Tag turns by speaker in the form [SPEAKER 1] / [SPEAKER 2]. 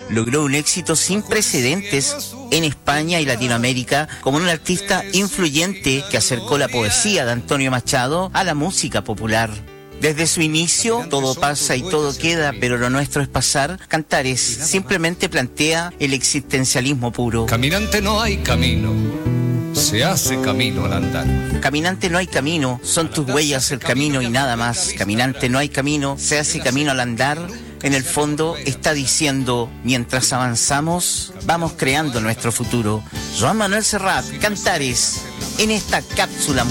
[SPEAKER 1] logró un éxito sin precedentes en España y Latinoamérica como un artista influyente que acercó la poesía de Antonio Machado a la música popular. Desde su inicio, todo pasa y todo queda, pero lo nuestro es pasar, Cantares simplemente plantea el existencialismo puro.
[SPEAKER 2] Caminante no hay camino, se hace camino al andar.
[SPEAKER 1] Caminante no hay camino, son tus huellas el camino y nada más. Caminante no hay camino, se hace camino al andar. En el fondo está diciendo, mientras avanzamos, vamos creando nuestro futuro. Joan Manuel Serrat, Cantares, en esta cápsula